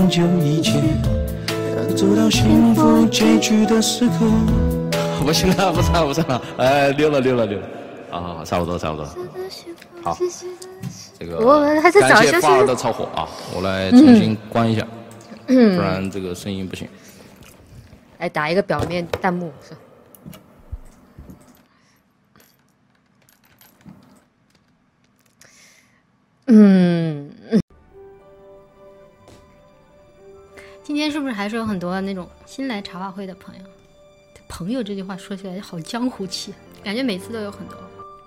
将就一切，走到幸福结局的时刻。 不行了，不唱了，哎，溜了啊，差不多。好，这个我还在找感谢休息发儿的炒火啊，我来重新关一下，不然这个声音不行。 来打一个表面弹幕是。今天是不是还是有很多那种新来茶话会的朋友？朋友这句话说起来好江湖气，感觉每次都有很多。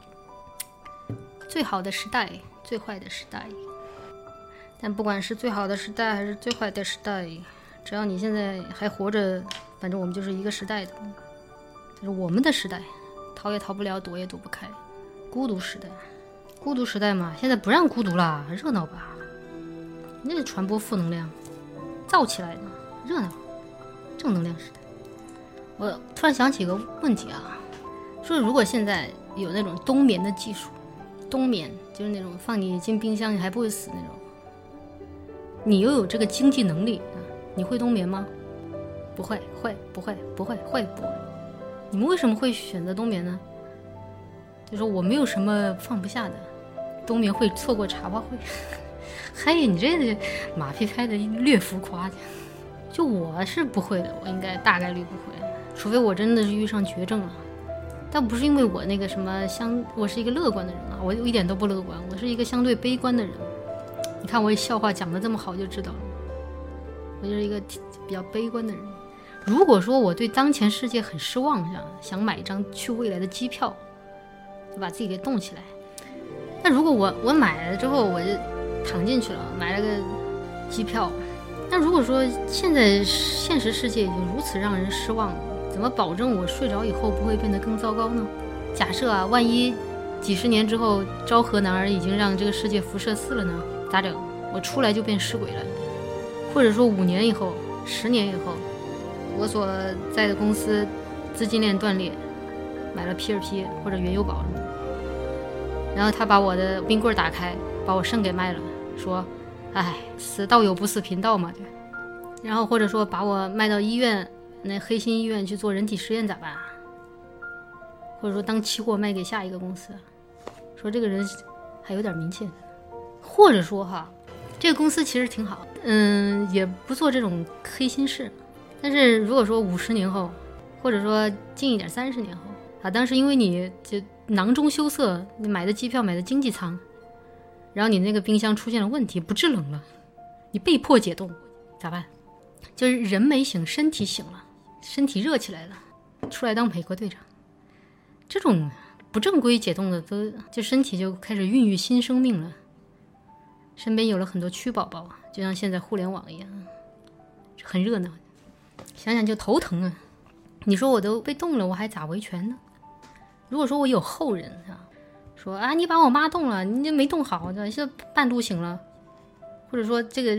最好的时代，最坏的时代。但不管是最好的时代还是最坏的时代，只要你现在还活着，反正我们就是一个时代的。这是我们的时代，逃也逃不了，躲也躲不开。孤独时代，孤独时代嘛，现在不让孤独了，热闹吧？那是传播负能量，造起来的热闹，正能量时代。我突然想起一个问题啊，说如果现在有那种冬眠的技术，冬眠就是那种放你进冰箱你还不会死那种，你又有这个经济能力，你会冬眠吗？不会，不会。你们为什么会选择冬眠呢？就说我没有什么放不下的，冬眠会错过茶话会。嘿，你这个马屁拍的略浮夸，就我是不会的，我应该大概率不会，除非我真的是遇上绝症了。但不是因为我那个什么我是一个乐观的人啊，我一点都不乐观，我是一个相对悲观的人。你看我笑话讲得这么好就知道了，我就是一个比较悲观的人。如果说我对当前世界很失望，想买一张去未来的机票，就把自己给冻起来。那如果我买了之后我就躺进去了，买了个机票，那如果说现在现实世界已经如此让人失望了，怎么保证我睡着以后不会变得更糟糕呢？假设啊，万一几十年之后昭和男儿已经让这个世界辐射4了呢？咋整？我出来就变尸鬼了。或者说5年以后10年以后，我所在的公司资金链断裂，买了 P2P 或者原油宝什么的，然后他把我的冰棍打开，把我肾给卖了，说哎，死道友不死贫道嘛。然后或者说把我卖到医院，那黑心医院去做人体实验咋办？或者说当期货卖给下一个公司，说这个人还有点名气。或者说哈，这个公司其实挺好，也不做这种黑心事。但是如果说50年后，或者说近一点30年后啊，当时因为你就囊中羞涩，你买的机票买的经济舱，然后你那个冰箱出现了问题，不制冷了，你被迫解冻，咋办？就是人没醒，身体醒了，身体热起来了，出来当美国队长。这种不正规解冻的就身体就开始孕育新生命了，身边有了很多蛆宝宝，就像现在互联网一样，很热闹。想想就头疼啊！你说我都被冻了，我还咋维权呢？如果说我有后人啊，说啊你把我妈冻了，你没冻好，现在半路醒了，或者说这个